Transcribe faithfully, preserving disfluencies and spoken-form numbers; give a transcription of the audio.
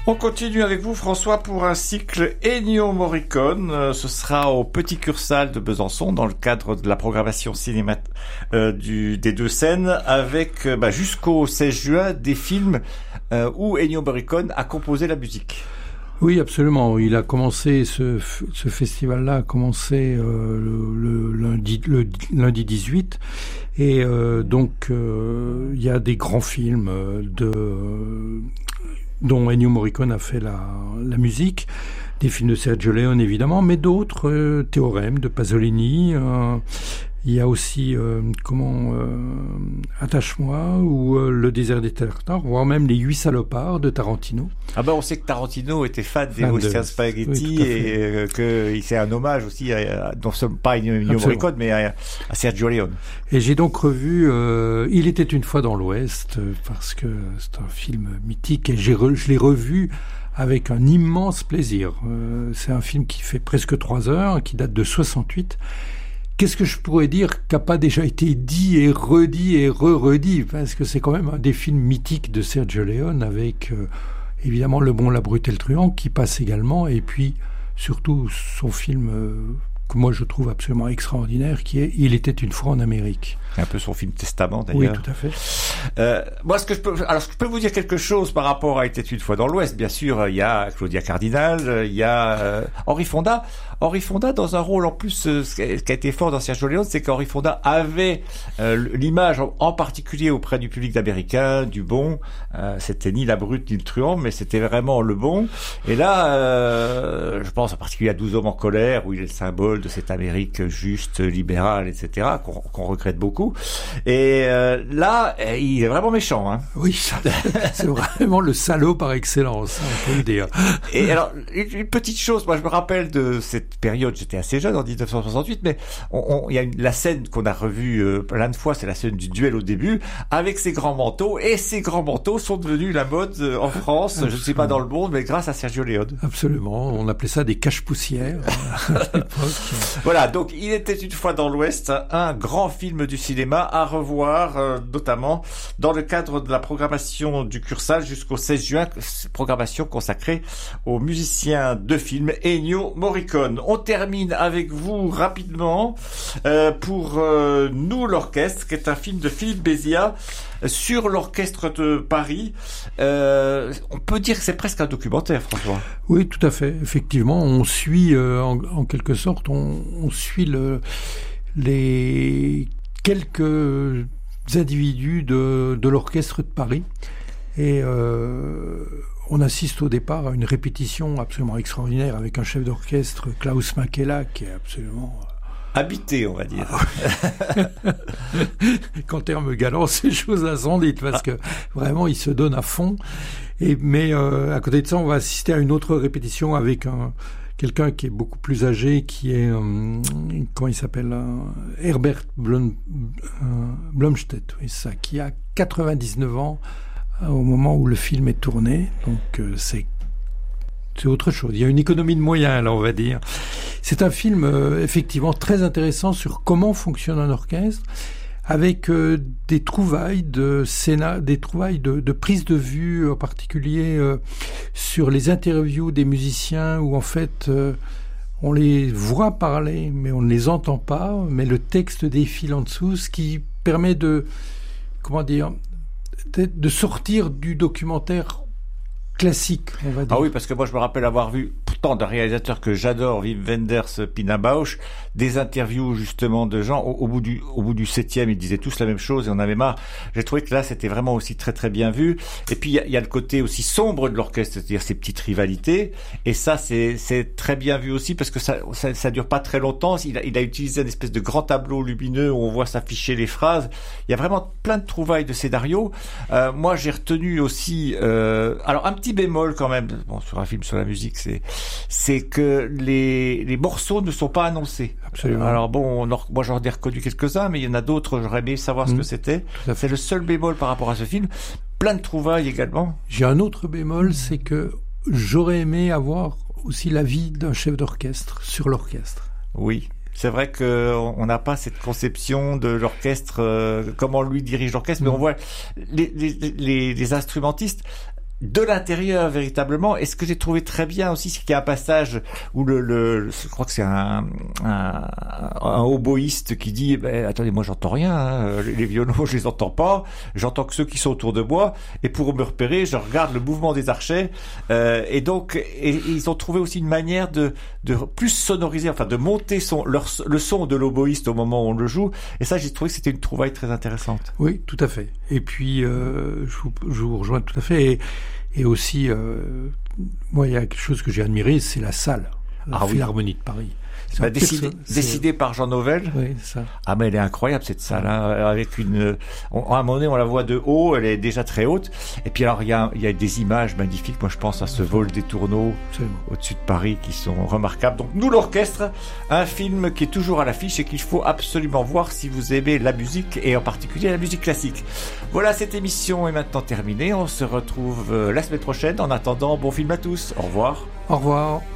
On continue avec vous, François, pour un cycle Ennio Morricone. Ce sera au Petit Cursal de Besançon, dans le cadre de la programmation cinéma euh, du, des deux scènes, avec euh, bah, jusqu'au seize juin des films euh, où Ennio Morricone a composé la musique. Oui, absolument. Il a commencé ce, ce festival-là a commencé euh, le, le lundi le lundi dix-huit et euh, donc euh, il y a des grands films de euh, dont Ennio Morricone a fait la, la musique, des films de Sergio Leone évidemment, mais d'autres, euh, Théorème de Pasolini, euh, il y a aussi euh, comment euh, Attache-moi ou euh, Le désert des territoires, voire même Les Huit salopards de Tarantino. Ah ben on sait que Tarantino était fan des Fan Western de... Spaghetti, oui, et euh, que c'est un hommage aussi à, à, non seulement pas à Ennio Morricone mais à, à Sergio Leone. Et j'ai donc revu euh, Il était une fois dans l'Ouest, euh, parce que c'est un film mythique et j'ai re, je l'ai revu avec un immense plaisir. Euh, c'est un film qui fait presque trois heures, qui date de soixante-huit. Qu'est-ce que je pourrais dire qui n'a pas déjà été dit et redit et re-redit, parce que c'est quand même un des films mythiques de Sergio Leone, avec euh, évidemment Le Bon, la Brute et le Truand qui passe également, et puis surtout son film euh, que moi je trouve absolument extraordinaire, qui est Il était une fois en Amérique. Un peu son film testament d'ailleurs. Oui, tout à fait. Euh, moi, ce que je peux, alors, je peux vous dire quelque chose par rapport à Il était une fois dans l'Ouest. Bien sûr, il y a Claudia Cardinal, il y a euh, Henry Fonda. Henry Fonda dans un rôle en plus, euh, ce qui a été fort dans Sergio Leone, c'est qu'Henry Fonda avait euh, l'image en, en particulier auprès du public américain du bon. Euh, c'était ni la brute ni le truand, mais c'était vraiment le bon. Et là, euh, je pense en particulier à douze hommes en colère, où il est le symbole de cette Amérique juste, libérale, et cetera, qu'on, qu'on regrette beaucoup. Et euh, là, il est vraiment méchant. Hein. Oui, c'est vraiment le salaud par excellence, on peut le dire. Et alors, une, une petite chose, moi je me rappelle de cette période, j'étais assez jeune en dix-neuf cent soixante-huit, mais il y a une, la scène qu'on a revue euh, plein de fois, c'est la scène du duel au début, avec ces grands manteaux, et ces grands manteaux sont devenus la mode euh, en France, absolument. Je ne sais pas dans le monde, mais grâce à Sergio Leone. Absolument, on appelait ça des cache-poussières à l'époque. Voilà, donc Il était une fois dans l'Ouest, un grand film du cinéma à revoir, euh, notamment dans le cadre de la programmation du Cursal jusqu'au seize juin, programmation consacrée aux musiciens de films Ennio Morricone. On termine avec vous rapidement euh, pour euh, Nous l'orchestre, qui est un film de Philippe Béziat sur l'orchestre de Paris. Euh, on peut dire que c'est presque un documentaire, François. Oui, tout à fait. Effectivement, on suit euh, en, en quelque sorte, on, on suit le, les quelques individus de, de l'orchestre de Paris et euh, on assiste au départ à une répétition absolument extraordinaire avec un chef d'orchestre, Klaus Makela, qui est absolument habité, on va dire. Qu'en termes galants, c'est chose insondite, parce que vraiment, il se donne à fond. Et, mais euh, à côté de ça, on va assister à une autre répétition avec un quelqu'un qui est beaucoup plus âgé, qui est, euh, comment il s'appelle, euh, Herbert Blom, euh, Blomstedt, oui, ça, qui a quatre-vingt-dix-neuf ans euh, au moment où le film est tourné. Donc euh, c'est c'est autre chose. Il y a une économie de moyens, là, on va dire. C'est un film euh, effectivement très intéressant sur comment fonctionne un orchestre, avec euh, des trouvailles de scénar, des trouvailles de, de prise de vue, en particulier euh, sur les interviews des musiciens, où en fait euh, on les voit parler, mais on ne les entend pas, mais le texte défile en dessous, ce qui permet de, comment dire, de, de sortir du documentaire classique, on va dire. Ah oui, parce que moi je me rappelle avoir vu, pourtant d'un réalisateur que j'adore, Wim Wenders, Pina Bausch, des interviews justement de gens, au, au bout du au bout du septième, ils disaient tous la même chose et on avait marre. J'ai trouvé que là c'était vraiment aussi très très bien vu. Et puis il y a, y a le côté aussi sombre de l'orchestre, c'est-à-dire ces petites rivalités. Et ça c'est c'est très bien vu aussi parce que ça ça, ça dure pas très longtemps. Il a, il a utilisé une espèce de grand tableau lumineux où on voit s'afficher les phrases. Il y a vraiment plein de trouvailles de scénarios. Euh, moi j'ai retenu aussi, euh, alors un petit Petit bémol quand même, bon, sur un film sur la musique, c'est c'est que les les morceaux ne sont pas annoncés. Absolument. Alors bon, on a, moi j'en ai reconnu quelques-uns, mais il y en a d'autres, j'aurais aimé savoir mmh. ce que c'était. C'est le seul bémol par rapport à ce film. Plein de trouvailles également. J'ai un autre bémol, c'est que j'aurais aimé avoir aussi l'avis d'un chef d'orchestre sur l'orchestre. Oui. C'est vrai qu'on n'a pas cette conception de l'orchestre, euh, comment lui dirige l'orchestre, mmh. mais on voit les, les, les, les instrumentistes de l'intérieur véritablement. Et ce que j'ai trouvé très bien aussi, c'est qu'il y a un passage où le, le je crois que c'est un, un, un oboïste qui dit ben, attendez, moi j'entends rien, hein, les violons je les entends pas, j'entends que ceux qui sont autour de moi, et pour me repérer je regarde le mouvement des archets, euh, et donc et, et ils ont trouvé aussi une manière de, de plus sonoriser, enfin de monter son, leur, le son de l'oboïste au moment où on le joue, et ça j'ai trouvé que c'était une trouvaille très intéressante. Oui, tout à fait. Et puis euh, je, vous, je vous rejoins tout à fait. Et, Et aussi, euh, moi, il y a quelque chose que j'ai admiré, c'est la salle, la ah, Philharmonie oui. de Paris. Bah, décidé, décidé par Jean Nouvel. Oui, c'est ça. Ah, mais elle est incroyable, cette salle, hein, avec une, on, à un moment donné, on la voit de haut, elle est déjà très haute. Et puis alors, il y a, il y a des images magnifiques. Moi, je pense à ce vol des tourneaux Absolument. Au-dessus de Paris qui sont remarquables. Donc, Nous l'orchestre, un film qui est toujours à l'affiche et qu'il faut absolument voir si vous aimez la musique et en particulier la musique classique. Voilà, cette émission est maintenant terminée. On se retrouve la semaine prochaine. En attendant, bon film à tous. Au revoir. Au revoir.